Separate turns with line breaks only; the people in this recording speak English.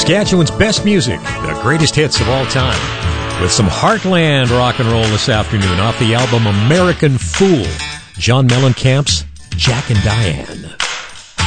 Saskatchewan's best music, the greatest hits of all time, with some Heartland rock and roll this afternoon off the album American Fool, John Mellencamp's Jack and Diane.